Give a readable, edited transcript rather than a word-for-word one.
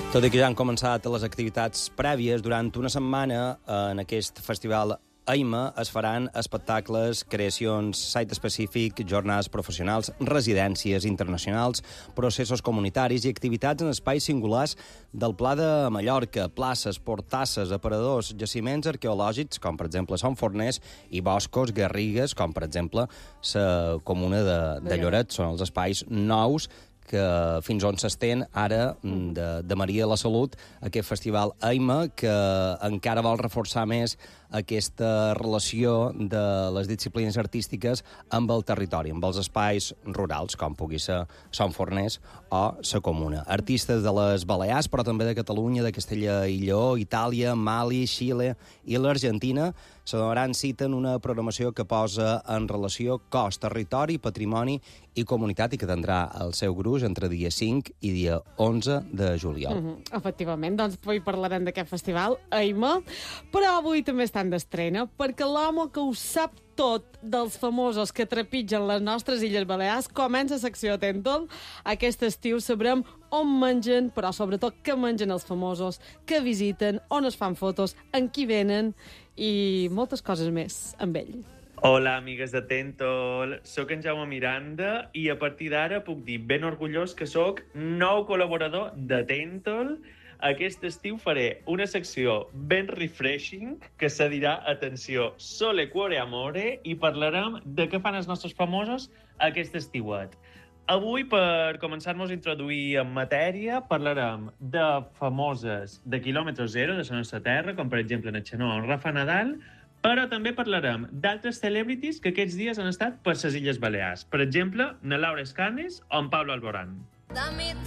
Tot i que ja han començat les activitats prèvies, durant una setmana en aquest festival AIMA es faran espectacles, creacions site-específic, jornades professionals, residències internacionals, processos comunitaris i activitats en espais singulars del Pla de Mallorca, places, portasses, aparadors, jaciments arqueològics, com per exemple Son Forners, i boscos, garrigues, com per exemple la comuna de Lloret. Són els espais nous que fins on s'estén ara de Maria de la Salut, aquest festival AIMA, que encara vol reforçar més aquesta relació de les disciplines artístiques amb el territori, amb els espais rurals, com pugui ser Son Forners o la comuna. Artistes de les Balears, però també de Catalunya, de Castella i Lleó, Itàlia, Mali, Xile i l'Argentina se donaran cita en una programació que posa en relació cos, territori, patrimoni i comunitat i que tindrà el seu gruix entre dia 5 i dia 11 de juliol. Efectivament, doncs avui parlarem d'aquest festival, AIMA, però avui també estan d'estrena, perquè l'home que ho sap tot dels famosos que trepitgen les nostres Illes Balears comença a secció Atento'l. Aquest estiu sabrem on mengen, però sobretot què mengen els famosos, què visiten, on es fan fotos, en qui venen i moltes coses més amb ell. Hola, amigues de Tentol. Soc en Jaume Miranda i a partir d'ara puc dir ben orgullós que sóc nou col·laborador de Tentol. Aquest estiu faré una secció ben refreshing que se dirà, atenció, Sole Cuore Amore, i parlarem de què fan els nostres famosos aquest estiuet. Avui, per començar-nos a introduir en matèria, parlarem de famoses de quilòmetre zero de la nostra terra, com per exemple en Xenó, en Rafa Nadal, però també parlarem d'altres celebrities que aquests dies han estat per les Illes Balears. Per exemple, na Laura Escanes o en Pablo Alborán.